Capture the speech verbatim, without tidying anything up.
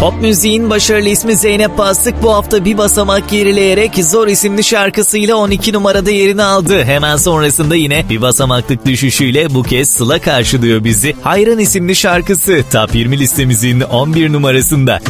Pop müziğin başarılı ismi Zeynep Bastık bu hafta bir basamak gerileyerek Zor isimli şarkısıyla on iki numarada yerini aldı. Hemen sonrasında yine bir basamaklık düşüşüyle bu kez Sıla karşılıyor bizi. Hayran isimli şarkısı Top yirmi listemizin on bir numarasında.